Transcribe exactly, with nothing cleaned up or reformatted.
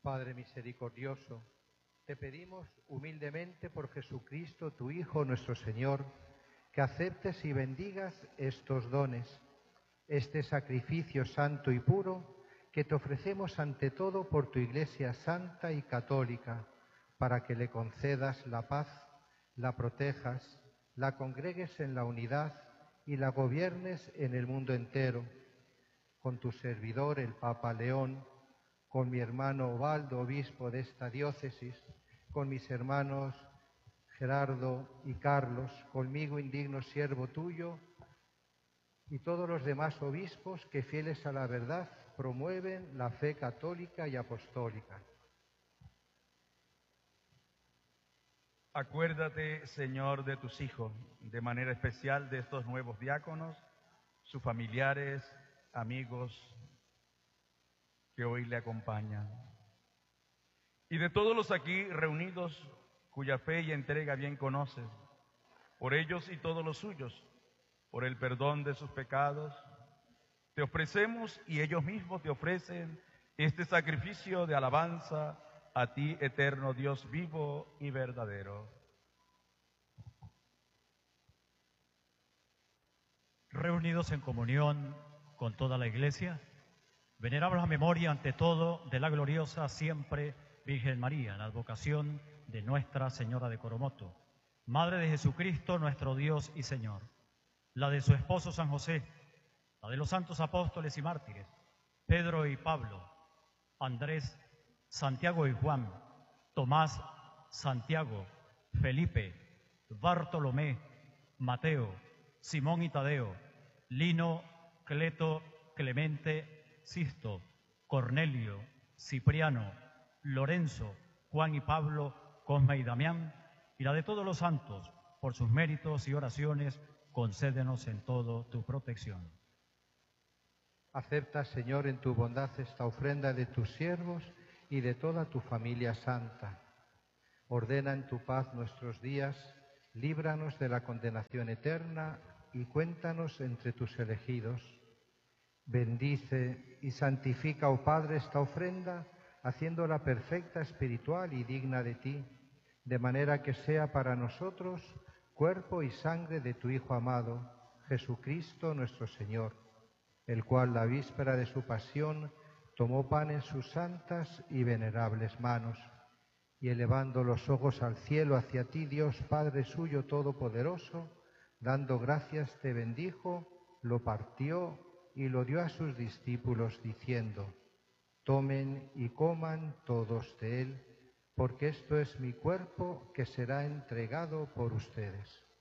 Padre misericordioso, te pedimos humildemente por Jesucristo, tu Hijo, nuestro Señor, que aceptes y bendigas estos dones, este sacrificio santo y puro que te ofrecemos ante todo por tu Iglesia santa y católica, para que le concedas la paz, la protejas, la congregues en la unidad y la gobiernes en el mundo entero. Con tu servidor, el Papa León, con mi hermano Obaldo, obispo de esta diócesis, con mis hermanos Gerardo y Carlos, conmigo indigno siervo tuyo, y todos los demás obispos que, fieles a la verdad, promueven la fe católica y apostólica. Acuérdate, Señor, de tus hijos, de manera especial de estos nuevos diáconos, sus familiares, amigos que hoy le acompañan, y de todos los aquí reunidos cuya fe y entrega bien conoces, por ellos y todos los suyos, por el perdón de sus pecados, te ofrecemos y ellos mismos te ofrecen este sacrificio de alabanza a ti, eterno Dios vivo y verdadero. Reunidos en comunión con toda la Iglesia, veneramos la memoria ante todo de la gloriosa siempre Virgen María, la advocación de Nuestra Señora de Coromoto, Madre de Jesucristo, nuestro Dios y Señor, la de su esposo San José, la de los santos apóstoles y mártires, Pedro y Pablo, Andrés, Santiago y Juan, Tomás, Santiago, Felipe, Bartolomé, Mateo, Simón y Tadeo, Lino, Cleto, Clemente, Sisto, Cornelio, Cipriano, Lorenzo, Juan y Pablo, Cosme y Damián, y la de todos los santos, por sus méritos y oraciones, concédenos en todo tu protección. Acepta, Señor, en tu bondad esta ofrenda de tus siervos y de toda tu familia santa. Ordena en tu paz nuestros días, líbranos de la condenación eterna y cuéntanos entre tus elegidos. Bendice y santifica, oh Padre, esta ofrenda, haciéndola perfecta, espiritual y digna de ti, de manera que sea para nosotros cuerpo y sangre de tu Hijo amado, Jesucristo nuestro Señor, el cual la víspera de su pasión tomó pan en sus santas y venerables manos, y elevando los ojos al cielo hacia ti, Dios Padre suyo todopoderoso, dando gracias te bendijo, lo partió y lo dio a sus discípulos diciendo: tomen y coman todos de él, porque esto es mi cuerpo que será entregado por ustedes.